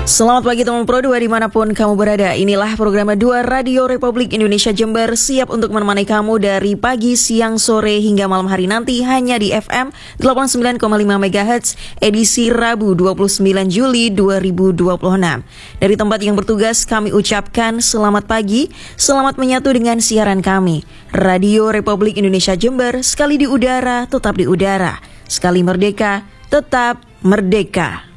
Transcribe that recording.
Selamat pagi teman Pro 2 dimanapun kamu berada. Inilah program 2 Radio Republik Indonesia Jember, siap untuk menemani kamu dari pagi, siang, sore hingga malam hari nanti hanya di FM 89,5 MHz edisi Rabu 29 Juli 2026. Dari tempat yang bertugas kami ucapkan selamat pagi, selamat menyatu dengan siaran kami. Radio Republik Indonesia Jember, sekali di udara tetap di udara, sekali merdeka tetap merdeka.